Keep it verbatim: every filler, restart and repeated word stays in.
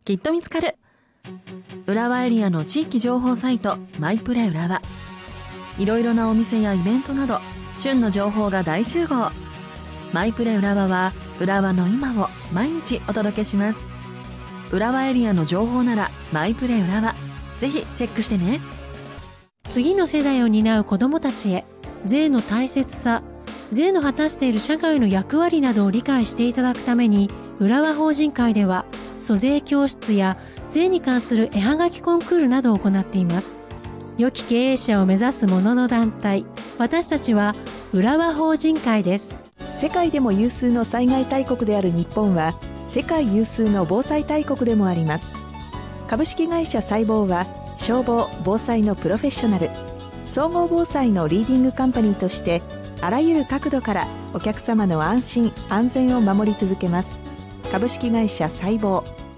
きっと見つかる。浦和エリアの地域情報サイトマイプレ浦和。いろいろなお店やイベントなど旬の情報が大集合。マイプレ浦和は浦和の今を毎日お届けします。浦和エリアの情報ならマイプレ浦和、ぜひチェックしてね。 次の世代を担う子どもたちへ、税の大切さ、税の果たしている社会の役割などを理解していただくために、浦和法人会では租税教室や税に関する絵はがきコンクールなどを行っています。良き経営者を目指す者の団体、私たちは浦和法人会です。 世界でも有数の災害大国である日本は、世界有数の防災大国でもあります。株式会社サイボーは消防・防災のプロフェッショナル、総合防災のリーディングカンパニーとして、あらゆる角度からお客様の安心・安全を守り続けます。株式会社サイボー。